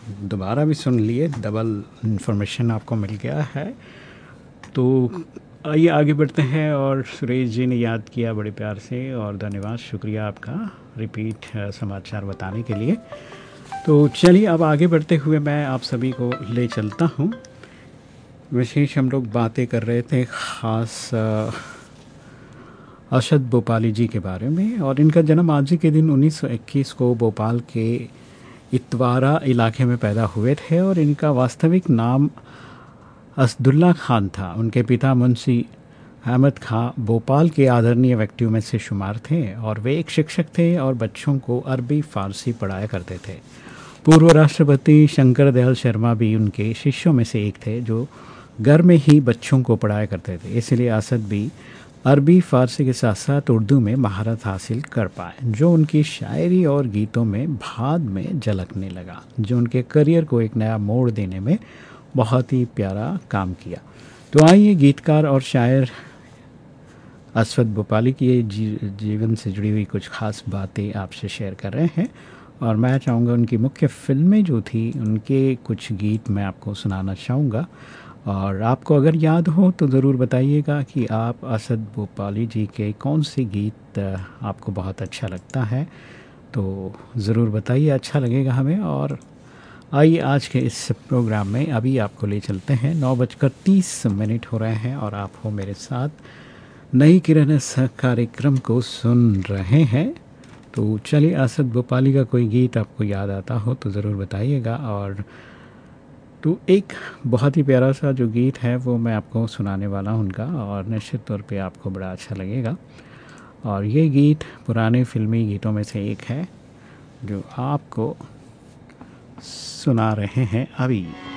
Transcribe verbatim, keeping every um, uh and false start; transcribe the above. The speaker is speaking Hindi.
दोबारा भी सुन लिए, डबल इन्फॉर्मेशन आपको मिल गया है। तो आइए आगे बढ़ते हैं। और सुरेश जी ने याद किया बड़े प्यार से, और धन्यवाद, शुक्रिया आपका रिपीट समाचार बताने के लिए। तो चलिए अब आगे बढ़ते हुए मैं आप सभी को ले चलता हूँ। विशेष हम लोग बातें कर रहे थे ख़ास अरशद भोपाली जी के बारे में, और इनका जन्म आज ही के दिन उन्नीस सौ इक्कीस को भोपाल के इतवारा इलाके में पैदा हुए थे। और इनका वास्तविक नाम असदुल्ला खान था। उनके पिता मुंशी अहमद खां भोपाल के आदरणीय व्यक्तियों में से शुमार थे, और वे एक शिक्षक थे और बच्चों को अरबी फ़ारसी पढ़ाया करते थे। पूर्व राष्ट्रपति शंकर दयाल शर्मा भी उनके शिष्यों में से एक थे, जो घर में ही बच्चों को पढ़ाया करते थे। इसलिए असद भी अरबी फ़ारसी के साथ साथ उर्दू में महारत हासिल कर पाए, जो उनकी शायरी और गीतों में बाद में झलकने लगा, जो उनके करियर को एक नया मोड़ देने में बहुत ही प्यारा काम किया। तो आइए गीतकार और शायर असद भोपाली की जी, जीवन से जुड़ी हुई कुछ खास बातें आपसे शेयर कर रहे हैं। और मैं चाहूँगा उनकी मुख्य फिल्में जो थी उनके कुछ गीत मैं आपको सुनाना चाहूँगा। और आपको अगर याद हो तो ज़रूर बताइएगा कि आप असद भोपाली जी के कौन से गीत आपको बहुत अच्छा लगता है। तो ज़रूर बताइए, अच्छा लगेगा हमें। और आइए आज के इस प्रोग्राम में अभी आपको ले चलते हैं। नौ बजकर तीस मिनट हो रहे हैं और आप हो मेरे साथ नई किरण इस कार्यक्रम को सुन रहे हैं। तो चलिए, असद भोपाली का कोई गीत आपको याद आता हो तो ज़रूर बताइएगा। और तो एक बहुत ही प्यारा सा जो गीत है वो मैं आपको सुनाने वाला हूँ उनका, और निश्चित तौर पे आपको बड़ा अच्छा लगेगा। और ये गीत पुराने फिल्मी गीतों में से एक है जो आपको सुना रहे हैं अभी।